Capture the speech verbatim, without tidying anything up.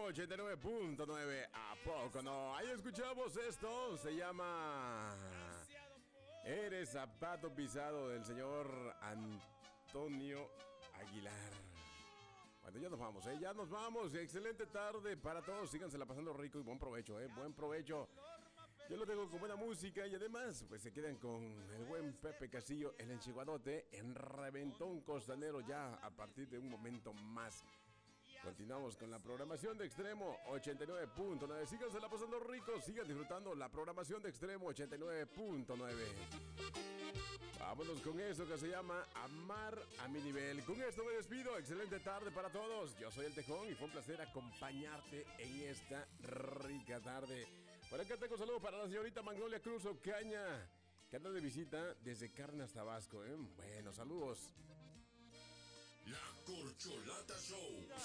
ochenta y nueve punto nueve. ¿A poco no? Ahí escuchamos esto. Se llama Eres zapato pisado, del señor Antonio Aguilar. Bueno, ya nos vamos, ¿eh? Ya nos vamos. Excelente tarde para todos. Síganse la pasando rico y buen provecho, ¿eh? Buen provecho. Yo lo tengo con buena música y además pues se quedan con el buen Pepe Castillo, el enchiguadote, en Reventón Costanero ya a partir de un momento más. Continuamos con la programación de Extremo ochenta y nueve punto nueve. Síganse la pasando rico, sigan disfrutando la programación de Extremo ochenta y nueve punto nueve. Vámonos con esto que se llama Amar a mi nivel. Con esto me despido. Excelente tarde para todos. Yo soy el Tejón y fue un placer acompañarte en esta rica tarde. Por acá tengo un saludo para la señorita Magnolia Cruz Ocaña, que anda de visita desde Carnas, Tabasco, ¿eh? Bueno, saludos. La Corcholata Show.